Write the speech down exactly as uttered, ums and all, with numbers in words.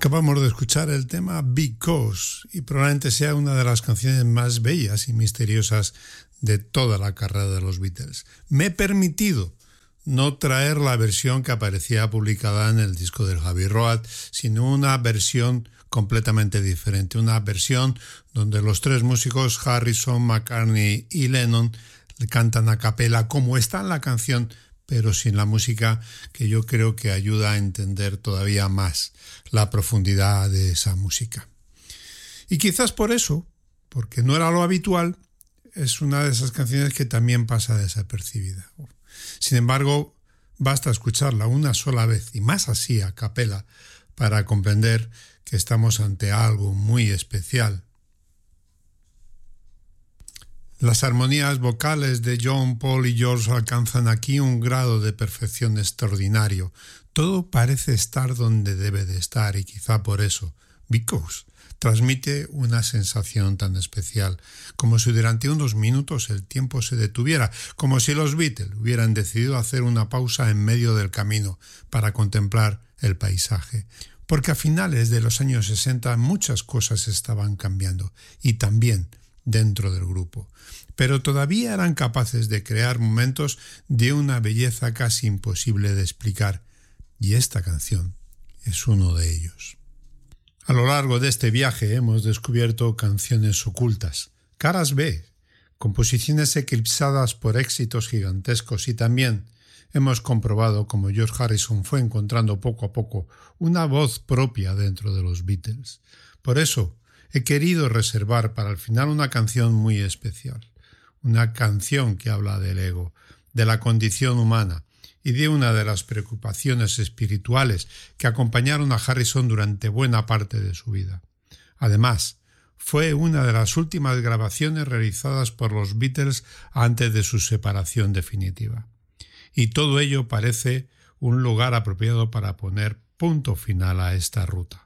Acabamos de escuchar el tema Because y probablemente sea una de las canciones más bellas y misteriosas de toda la carrera de los Beatles. Me he permitido no traer la versión que aparecía publicada en el disco del Abbey Road, sino una versión completamente diferente, una versión donde los tres músicos, Harrison, McCartney y Lennon, cantan a capela como está en la canción, pero sin la música, que yo creo que ayuda a entender todavía más la profundidad de esa música. Y quizás por eso, porque no era lo habitual, es una de esas canciones que también pasa desapercibida. Sin embargo, basta escucharla una sola vez, y más así a capela, para comprender que estamos ante algo muy especial. Las armonías vocales de John, Paul y George alcanzan aquí un grado de perfección extraordinario. Todo parece estar donde debe de estar y quizá por eso, Because, transmite una sensación tan especial, como si durante unos minutos el tiempo se detuviera, como si los Beatles hubieran decidido hacer una pausa en medio del camino para contemplar el paisaje. Porque a finales de los años sesenta muchas cosas estaban cambiando, y también dentro del grupo, pero todavía eran capaces de crear momentos de una belleza casi imposible de explicar, y esta canción es uno de ellos. A lo largo de este viaje hemos descubierto canciones ocultas, caras B, composiciones eclipsadas por éxitos gigantescos, y también hemos comprobado cómo George Harrison fue encontrando poco a poco una voz propia dentro de los Beatles. Por eso he querido reservar para el final una canción muy especial, una canción que habla del ego, de la condición humana y de una de las preocupaciones espirituales que acompañaron a Harrison durante buena parte de su vida. Además, fue una de las últimas grabaciones realizadas por los Beatles antes de su separación definitiva. Y todo ello parece un lugar apropiado para poner punto final a esta ruta.